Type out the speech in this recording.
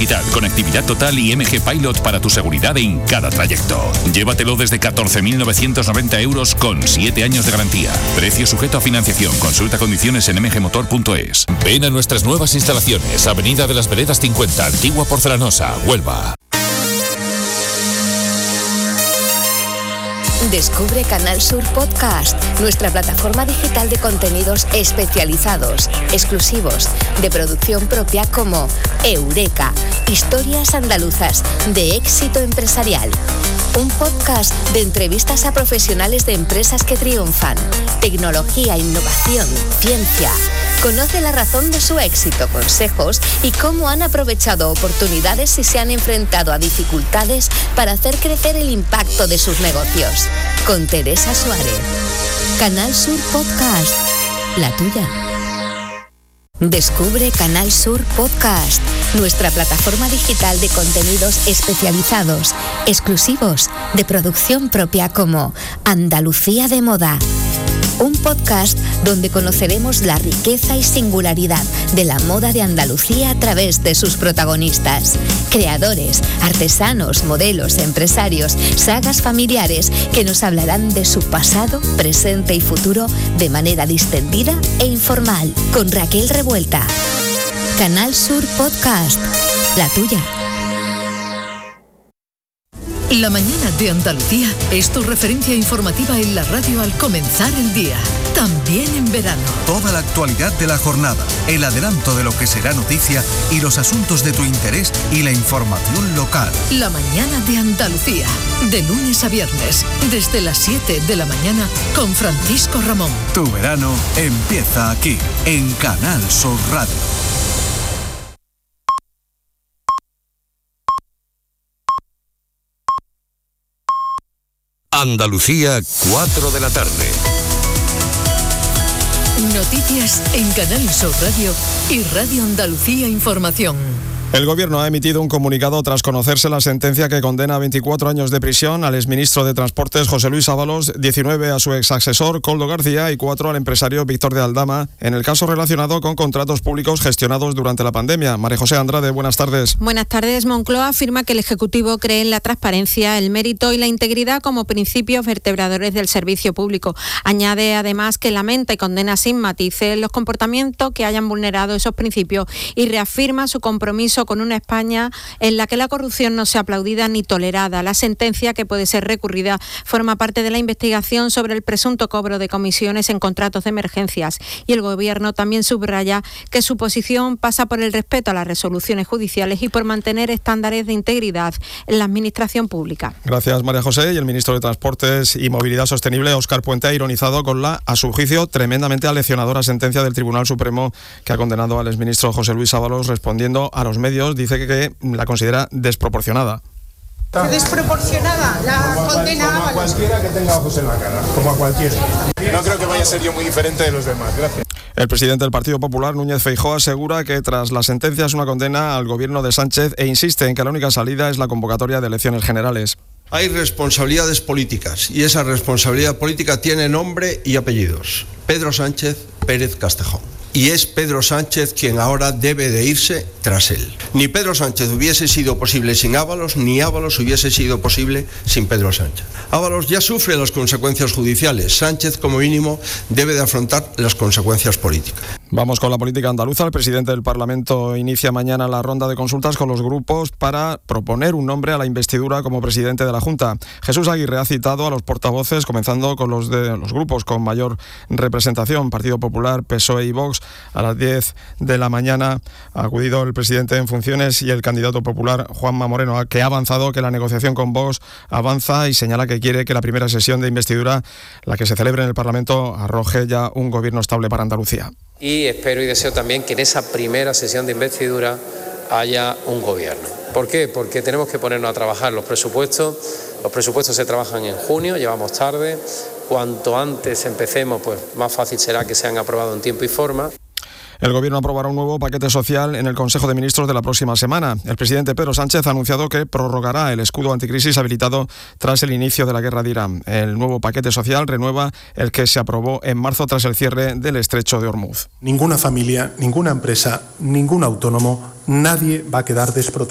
digital, conectividad total y MG Pilot para tu seguridad en cada trayecto. Llévatelo desde 14.990 euros con 7 años de garantía. Precio sujeto a financiación. Consulta condiciones en mgmotor.es. Ven a nuestras nuevas instalaciones. Avenida de las Veredas 50, Antigua Porcelanosa, Huelva. Descubre Canal Sur Podcast, nuestra plataforma digital de contenidos especializados, exclusivos, de producción propia como Eureka, historias andaluzas de éxito empresarial. Un podcast de entrevistas a profesionales de empresas que triunfan, tecnología, innovación, ciencia. Conoce la razón de su éxito, consejos y cómo han aprovechado oportunidades y se han enfrentado a dificultades para hacer crecer el impacto de sus negocios. Con Teresa Suárez. Canal Sur Podcast, la tuya. Descubre Canal Sur Podcast, nuestra plataforma digital de contenidos especializados, exclusivos, de producción propia como Andalucía de Moda. Un podcast donde conoceremos la riqueza y singularidad de la moda de Andalucía a través de sus protagonistas, creadores, artesanos, modelos, empresarios, sagas familiares que nos hablarán de su pasado, presente y futuro de manera distendida e informal, con Raquel Revuelta. Canal Sur Podcast, la tuya. La mañana de Andalucía es tu referencia informativa en la radio al comenzar el día, también en verano. Toda la actualidad de la jornada, el adelanto de lo que será noticia y los asuntos de tu interés y la información local. La mañana de Andalucía, de lunes a viernes, desde las 7 de la mañana con Francisco Ramón. Tu verano empieza aquí, en Canal Sur Radio. Andalucía, 4 de la tarde. Noticias en Canal Sur Radio y Radio Andalucía Información. El Gobierno ha emitido un comunicado tras conocerse la sentencia que condena a 24 años de prisión al exministro de Transportes José Luis Ábalos, 19 a su exasesor Koldo García y 4 al empresario Víctor de Aldama, en el caso relacionado con contratos públicos gestionados durante la pandemia. María José Andrade, buenas tardes. Buenas tardes. Moncloa afirma que el Ejecutivo cree en la transparencia, el mérito y la integridad como principios vertebradores del servicio público. Añade además que lamenta y condena sin matices los comportamientos que hayan vulnerado esos principios y reafirma su compromiso con una España en la que la corrupción no sea aplaudida ni tolerada. La sentencia, que puede ser recurrida, forma parte de la investigación sobre el presunto cobro de comisiones en contratos de emergencias, y el Gobierno también subraya que su posición pasa por el respeto a las resoluciones judiciales y por mantener estándares de integridad en la administración pública. Gracias, María José. Y el ministro de Transportes y Movilidad Sostenible, Óscar Puente, ha ironizado con la, a su juicio, tremendamente aleccionadora sentencia del Tribunal Supremo que ha condenado al exministro José Luis Ábalos. Respondiendo a los medios, dice que la considera desproporcionada. Desproporcionada la condena. Como a cualquiera que tenga ojos en la cara, como a cualquiera. No creo que vaya a ser yo muy diferente de los demás. Gracias. El presidente del Partido Popular, Núñez Feijóo, asegura que tras la sentencia es una condena al gobierno de Sánchez e insiste en que la única salida es la convocatoria de elecciones generales. Hay responsabilidades políticas y esa responsabilidad política tiene nombre y apellidos. Pedro Sánchez Pérez Castejón. Y es Pedro Sánchez quien ahora debe de irse tras él. Ni Pedro Sánchez hubiese sido posible sin Ábalos, ni Ábalos hubiese sido posible sin Pedro Sánchez. Ábalos ya sufre las consecuencias judiciales. Sánchez, como mínimo, debe de afrontar las consecuencias políticas. Vamos con la política andaluza. El presidente del Parlamento inicia mañana la ronda de consultas con los grupos para proponer un nombre a la investidura como presidente de la Junta. Jesús Aguirre ha citado a los portavoces, comenzando con los de los grupos con mayor representación, Partido Popular, PSOE y Vox. A las 10 de la mañana ha acudido el presidente en funciones y el candidato popular Juanma Moreno, que ha avanzado que la negociación con Vox avanza y señala que quiere que la primera sesión de investidura, la que se celebre en el Parlamento, arroje ya un gobierno estable para Andalucía. Y espero y deseo también que en esa primera sesión de investidura haya un gobierno. ¿Por qué? Porque tenemos que ponernos a trabajar los presupuestos. Los presupuestos se trabajan en junio, llevamos tarde. Cuanto antes empecemos, pues más fácil será que sean aprobados en tiempo y forma. El Gobierno aprobará un nuevo paquete social en el Consejo de Ministros de la próxima semana. El presidente Pedro Sánchez ha anunciado que prorrogará el escudo anticrisis habilitado tras el inicio de la guerra de Irán. El nuevo paquete social renueva el que se aprobó en marzo tras el cierre del estrecho de Hormuz. Ninguna familia, ninguna empresa, ningún autónomo, nadie va a quedar desprotegido.